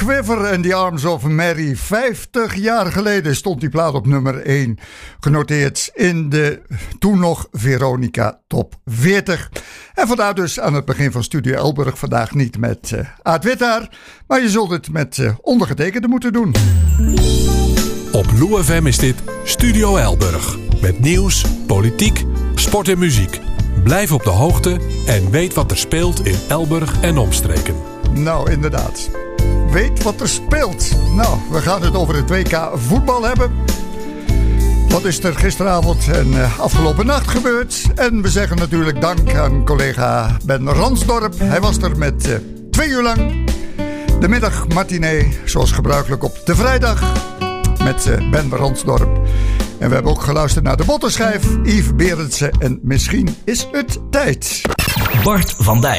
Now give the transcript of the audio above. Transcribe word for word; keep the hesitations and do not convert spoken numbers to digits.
Quiver in the Arms of Mary. vijftig jaar geleden stond die plaat op nummer één. Genoteerd in de toen nog Veronica Top veertig. En vandaar dus aan het begin van Studio Elburg vandaag niet met uh, Aad Wittaar. Maar je zult het met uh, ondergetekende moeten doen. Op Lou F M is dit Studio Elburg. Met nieuws, politiek, sport en muziek. Blijf op de hoogte en weet wat er speelt in Elburg en omstreken. Nou, inderdaad. Weet wat er speelt. Nou, we gaan het over het W K voetbal hebben. Wat is er gisteravond en uh, afgelopen nacht gebeurd? En we zeggen natuurlijk dank aan collega Ben Ransdorp. Hij was er met uh, twee uur lang. De middagmatinee, zoals gebruikelijk op de vrijdag. Met uh, Ben Ransdorp. En we hebben ook geluisterd naar de bottenschijf. Yves Berendsen en Misschien is het tijd. Bart van Dijk.